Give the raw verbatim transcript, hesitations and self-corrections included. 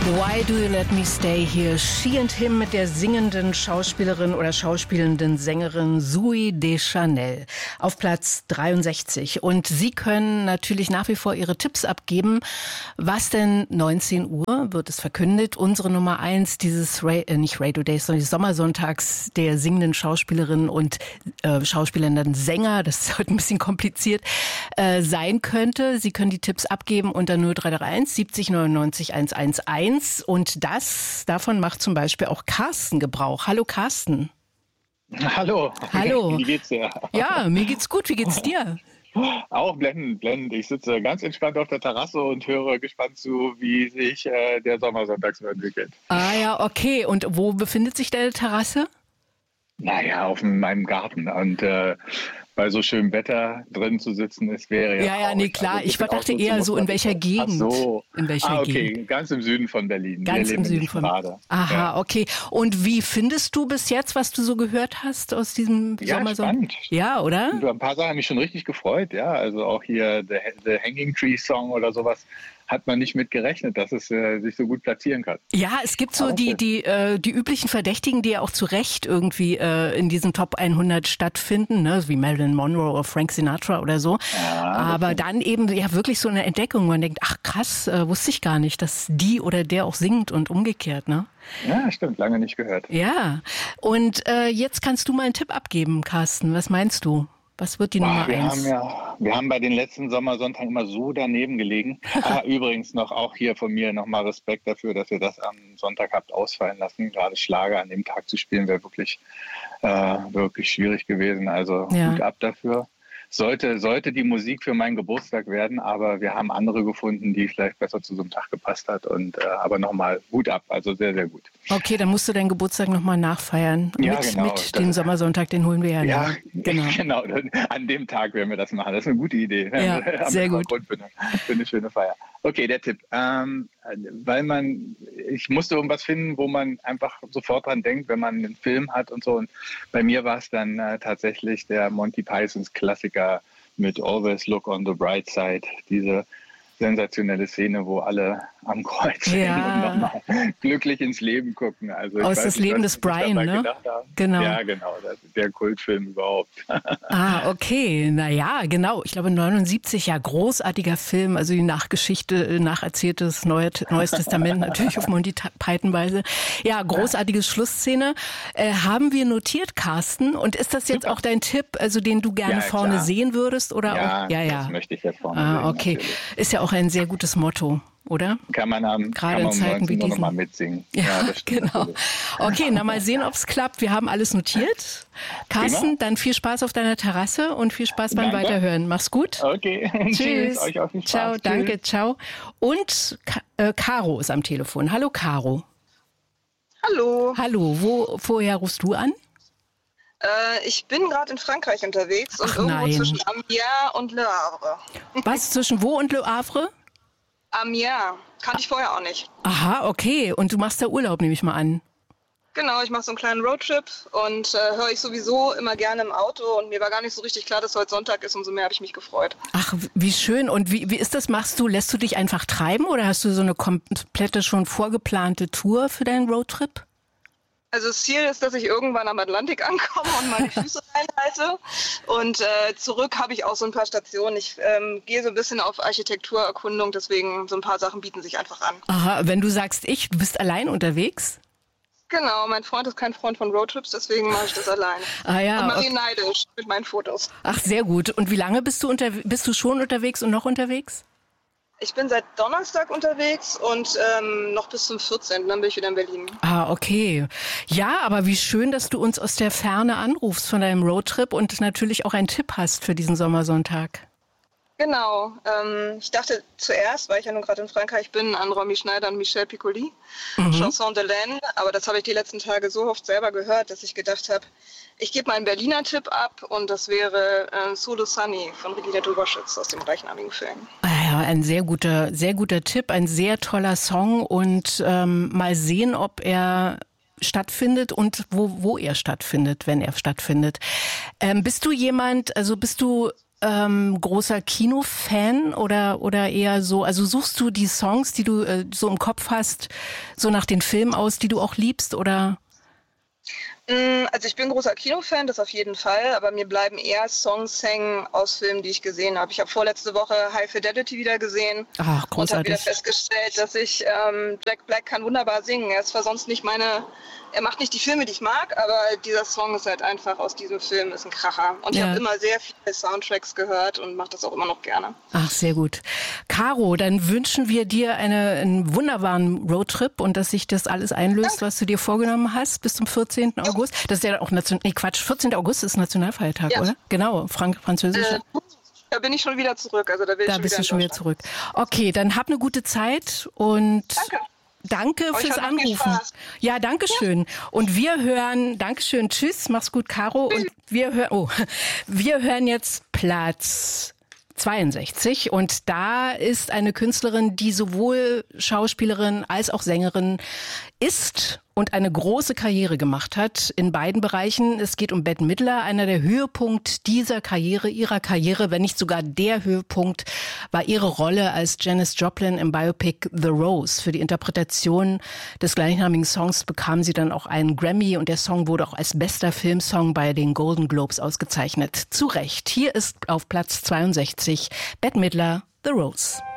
Why Do You Let Me Stay Here? She and Him mit der singenden Schauspielerin oder schauspielenden Sängerin Zooey Deschanel auf Platz dreiundsechzig. Und Sie können natürlich nach wie vor Ihre Tipps abgeben. Was denn neunzehn Uhr wird es verkündet? Unsere Nummer eins dieses, Ra- äh, nicht Radio Days, sondern des Sommersonntags der singenden Schauspielerin und äh, schauspielernden Sänger, das ist heute ein bisschen kompliziert, äh, sein könnte. Sie können die Tipps abgeben unter null drei drei eins siebzig neunundneunzig hunderteins. Und das, davon macht zum Beispiel auch Carsten Gebrauch. Hallo Carsten. Hallo. Hallo. Wie geht's dir? Ja, mir geht's gut. Wie geht's dir? Auch blendend, blendend. Ich sitze ganz entspannt auf der Terrasse und höre gespannt zu, wie sich äh, der Sommersonntag so entwickelt. Ah ja, okay. Und wo befindet sich deine Terrasse? Naja, auf meinem Garten. Und äh, bei so schönem Wetter drin zu sitzen, es wäre ja Ja, ja, nee, klar. Also, ich dachte eher so, in welcher Gegend. Ach so. In welcher ah, okay. Gegend? Ganz im Süden von Berlin. Ganz im Süden von Berlin. Aha, ja. Okay. Und wie findest du bis jetzt, was du so gehört hast aus diesem ja, Sommersonntag? Spannend. Ja, oder? Und ein paar Sachen haben mich schon richtig gefreut. Ja, also auch hier The, The Hanging Tree Song oder sowas. Hat man nicht mit gerechnet, dass es äh, sich so gut platzieren kann. Ja, es gibt so die die äh, die üblichen Verdächtigen, die ja auch zu Recht irgendwie äh, in diesen Top hundert stattfinden, ne, wie Marilyn Monroe oder Frank Sinatra oder so. Ja, aber dann eben ja wirklich so eine Entdeckung. Man denkt, ach krass, äh, wusste ich gar nicht, dass die oder der auch singt und umgekehrt, ne? Ja, stimmt, lange nicht gehört. Ja, und äh, jetzt kannst du mal einen Tipp abgeben, Carsten. Was meinst du? Was wird die Boah, Nummer wir eins? Haben ja, wir haben bei den letzten Sommersonntagen immer so daneben gelegen. ah, übrigens noch auch hier von mir nochmal Respekt dafür, dass ihr das am Sonntag habt ausfallen lassen. Gerade Schlager an dem Tag zu spielen, wäre wirklich, äh, wirklich schwierig gewesen. Also Ja. Hut ab dafür. Sollte, sollte die Musik für meinen Geburtstag werden, aber wir haben andere gefunden, die vielleicht besser zu so einem Tag gepasst hat. Und äh, aber nochmal Hut ab, also sehr, sehr gut. Okay, dann musst du deinen Geburtstag nochmal nachfeiern. Ja, mit genau. mit dem Sommersonntag, den holen wir ja Ja, nach. Genau. genau. An dem Tag werden wir das machen. Das ist eine gute Idee. Ja, Haben sehr wir mal gut. Grund für eine, für eine schöne Feier. Okay, der Tipp. Ähm, weil man, ich musste irgendwas finden, wo man einfach sofort dran denkt, wenn man einen Film hat und so. Und bei mir war es dann äh, tatsächlich der Monty Pythons Klassiker mit Always Look on the Bright Side. Diese sensationelle Szene, wo alle am Kreuz Ja. hängen und nochmal glücklich ins Leben gucken. Also ich Aus weiß das nicht, Leben was des ich Brian, dabei ne? gedacht habe. Genau. Ja, genau. Das ist der Kultfilm überhaupt. Ah, okay. Naja, genau. Ich glaube neunundsiebzig, ja, großartiger Film. Also die Nachgeschichte, nacherzähltes Neue, Neues Testament, natürlich auf Monty Python-Weise. Ja, großartige Schlussszene. Äh, haben wir notiert, Carsten? Und ist das jetzt Super. auch dein Tipp, also den du gerne Ja, vorne klar. sehen würdest? Oder Ja, auch? Ja, ja. das möchte ich jetzt vorne Ah, sehen. okay. Natürlich. Ist ja auch ein sehr gutes Motto, oder? Kann man, am, Gerade kann man in um Zeiten wie neunzehn Uhr diesen. nochmal mitsingen. Ja, das stimmt genau. natürlich. Okay, na mal sehen, ob es klappt. Wir haben alles notiert. Carsten, Prima. dann viel Spaß auf deiner Terrasse und viel Spaß beim Danke. Weiterhören. Mach's gut. Okay. Tschüss. Euch auch viel Spaß. Ciao, Tschüss. danke, ciao. Und Ka äh, Caro ist am Telefon. Hallo, Caro. Hallo, Hallo, wo, woher rufst du an? äh, ich bin gerade in Frankreich unterwegs und Ach, irgendwo nein. zwischen Amiens und Le Havre. Was, zwischen wo und Le Havre? Amiens, kannte ich vorher auch nicht. Aha, okay. Und du machst da Urlaub, nehme ich mal an. Genau, ich mache so einen kleinen Roadtrip und äh, höre ich sowieso immer gerne im Auto und mir war gar nicht so richtig klar, dass heute Sonntag ist, umso mehr habe ich mich gefreut. Ach, wie schön. Und wie, wie ist das? Machst du, lässt du dich einfach treiben oder hast du so eine komplette, schon vorgeplante Tour für deinen Roadtrip? Also das Ziel ist, dass ich irgendwann am Atlantik ankomme und mal die Füße reinhalte. Und äh, zurück habe ich auch so ein paar Stationen. Ich ähm, gehe so ein bisschen auf Architekturerkundung, deswegen so ein paar Sachen bieten sich einfach an. Aha, wenn du sagst ich, du bist allein unterwegs? Genau, mein Freund ist kein Freund von Roadtrips, deswegen mache ich das alleine. Ah ja. Und mache Okay. ihn neidisch mit meinen Fotos. Ach, sehr gut. Und wie lange bist du unter, bist du schon unterwegs und noch unterwegs? Ich bin seit Donnerstag unterwegs und ähm, noch bis zum vierzehnten Dann bin ich wieder in Berlin. Ah, okay. Ja, aber wie schön, dass du uns aus der Ferne anrufst von deinem Roadtrip und natürlich auch einen Tipp hast für diesen Sommersonntag. Genau. Ähm, ich dachte zuerst, weil ich ja nun gerade in Frankreich bin, an Romy Schneider und Michel Piccoli, Mhm. Chanson de Laine. Aber das habe ich die letzten Tage so oft selber gehört, dass ich gedacht habe, ich gebe mal einen Berliner Tipp ab und das wäre äh, Solo Sunny von Regina Drüberschütz aus dem gleichnamigen Film. Ah ja, ein sehr guter, sehr guter Tipp, ein sehr toller Song und ähm, mal sehen, ob er stattfindet und wo, wo er stattfindet, wenn er stattfindet. Ähm, bist du jemand, also bist du ähm, großer Kinofan oder, oder eher so, also suchst du die Songs, die du äh, so im Kopf hast, so nach den Filmen aus, die du auch liebst, oder? Also ich bin großer Kinofan, das auf jeden Fall, aber mir bleiben eher Songs hängen aus Filmen, die ich gesehen habe. Ich habe vorletzte Woche High Fidelity wieder gesehen. Ach, großartig. Und habe wieder festgestellt, dass ich, ähm, Jack Black kann wunderbar singen. Er ist zwar sonst nicht meine, er macht nicht die Filme, die ich mag, aber dieser Song ist halt einfach aus diesem Film, ist ein Kracher. Und ich Ja. habe immer sehr viele Soundtracks gehört und mache das auch immer noch gerne. Ach, sehr gut. Caro, dann wünschen wir dir eine, einen wunderbaren Roadtrip und dass sich das alles einlöst, was du dir vorgenommen hast bis zum vierzehnten August. Das ist ja auch Nation, nee, Quatsch, vierzehnten August ist Nationalfeiertag, Ja. oder? Genau, Frank, französisch. Äh, da bin ich schon wieder zurück. Also da bin ich Da schon bist wieder du schon in wieder zurück. Okay, dann hab eine gute Zeit und Danke. danke Euch fürs hat auch viel Anrufen. Spaß. Ja, danke schön. Und wir hören, Dankeschön, tschüss, mach's gut, Caro. Und wir hören, oh, wir hören jetzt Platz zweiundsechzig und da ist eine Künstlerin, die sowohl Schauspielerin als auch Sängerin ist und eine große Karriere gemacht hat in beiden Bereichen. Es geht um Bette Midler, einer der Höhepunkt dieser Karriere, ihrer Karriere, wenn nicht sogar der Höhepunkt, war ihre Rolle als Janis Joplin im Biopic The Rose. Für die Interpretation des gleichnamigen Songs bekam sie dann auch einen Grammy und der Song wurde auch als bester Filmsong bei den Golden Globes ausgezeichnet. Zu Recht. Hier ist auf Platz zweiundsechzig Bette Midler, The Rose.